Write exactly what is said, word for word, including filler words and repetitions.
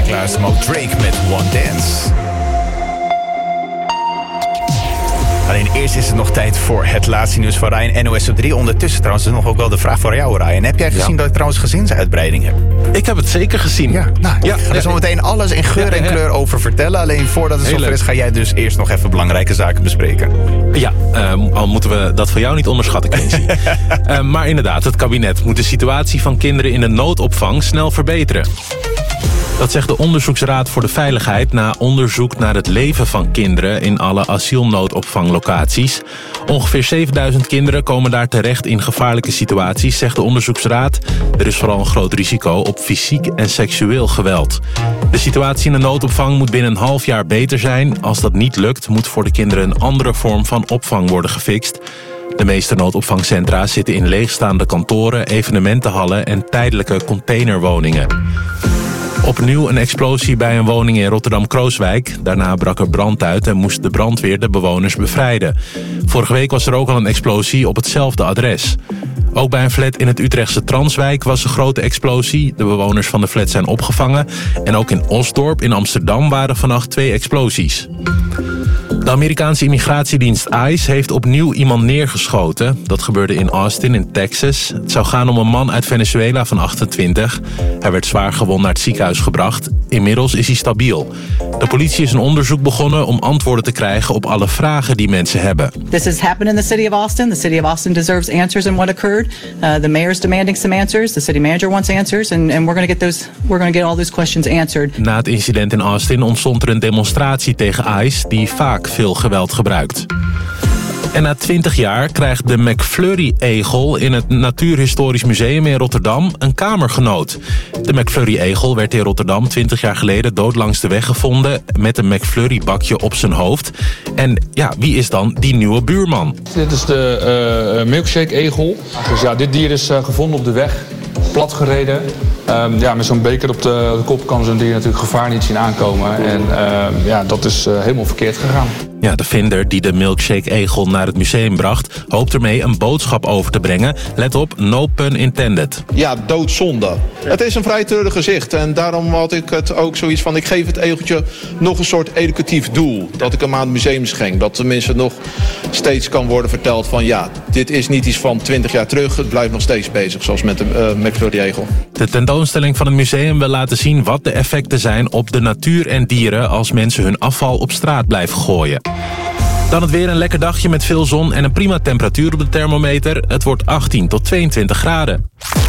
klaar is Mo Drake met One Dance. Alleen eerst is het nog tijd voor het laatste nieuws van Ryan, N O S op drie. Ondertussen trouwens is nog ook wel de vraag voor jou, Ryan. Heb jij gezien ja. dat ik trouwens gezinsuitbreiding heb? Ik heb het zeker gezien. Ja, nou, ja, ik ga er zo meteen alles in geur en kleur over vertellen. Alleen voordat het zover is, ga jij dus eerst nog even belangrijke zaken bespreken. Ja, uh, al moeten we dat van jou niet onderschatten, Quincy. uh, maar inderdaad, het kabinet moet de situatie van kinderen in de noodopvang snel verbeteren. Dat zegt de Onderzoeksraad voor de Veiligheid na onderzoek naar het leven van kinderen in alle asielnoodopvanglocaties. Ongeveer zevenduizend kinderen komen daar terecht in gevaarlijke situaties, zegt de Onderzoeksraad. Er is vooral een groot risico op fysiek en seksueel geweld. De situatie in de noodopvang moet binnen een half jaar beter zijn. Als dat niet lukt, moet voor de kinderen een andere vorm van opvang worden gefixt. De meeste noodopvangcentra zitten in leegstaande kantoren, evenementenhallen en tijdelijke containerwoningen. Opnieuw een explosie bij een woning in Rotterdam-Krooswijk. Daarna brak er brand uit en moest de brandweer de bewoners bevrijden. Vorige week was er ook al een explosie op hetzelfde adres. Ook bij een flat in het Utrechtse Transwijk was een grote explosie. De bewoners van de flat zijn opgevangen. En ook in Osdorp in Amsterdam waren vannacht twee explosies. De Amerikaanse immigratiedienst ICE heeft opnieuw iemand neergeschoten. Dat gebeurde in Austin in Texas. Het zou gaan om een man uit Venezuela van achtentwintig. Hij werd zwaar gewond naar het ziekenhuis gebracht. Inmiddels is hij stabiel. De politie is een onderzoek begonnen om antwoorden te krijgen op alle vragen die mensen hebben. This has happened in the city of Austin. The city of Austin deserves answers in what occurred. Uh, the mayor's demanding some answers. The city manager wants answers. And, and we're going to get those. We're going to get all those questions answered. Na het incident in Austin ontstond er een demonstratie tegen ICE die vaak veel geweld gebruikt. En na twintig jaar krijgt de McFlurry-egel in het Natuurhistorisch Museum in Rotterdam een kamergenoot. De McFlurry-egel werd in Rotterdam twintig jaar geleden dood langs de weg gevonden met een McFlurry-bakje op zijn hoofd. En ja, wie is dan die nieuwe buurman? Dit is de uh, milkshake-egel. Dus ja, dit dier is uh, gevonden op de weg, platgereden. Um, ja, met zo'n beker op de, de kop kan zo'n dier natuurlijk gevaar niet zien aankomen. En uh, ja, dat is uh, helemaal verkeerd gegaan. Ja, de vinder die de milkshake-egel naar het museum bracht hoopt ermee een boodschap over te brengen. Let op, no pun intended. Ja, doodzonde. Het is een vrij treurig gezicht en daarom had ik het ook zoiets van, ik geef het egeltje nog een soort educatief doel. Dat ik hem aan het museum schenk. Dat tenminste nog steeds kan worden verteld van ja, dit is niet iets van twintig jaar terug. Het blijft nog steeds bezig, zoals met de uh, McFlurry-egel. De tentoonstelling van het museum wil laten zien wat de effecten zijn op de natuur en dieren als mensen hun afval op straat blijven gooien. Dan het weer, een lekker dagje met veel zon en een prima temperatuur op de thermometer. Het wordt achttien tot tweeëntwintig graden.